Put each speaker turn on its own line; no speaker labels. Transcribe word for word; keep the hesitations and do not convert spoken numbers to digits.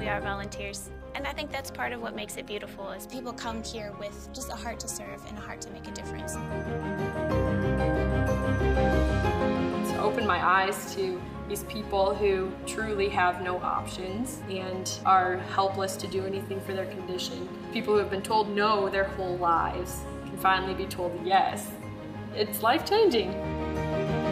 are volunteers. And I think that's part of what makes it beautiful, is
people come here with just a heart to serve and a heart to make a difference.
To open my eyes to these people who truly have no options and are helpless to do anything for their condition. People who have been told no their whole lives can finally be told yes. It's life-changing.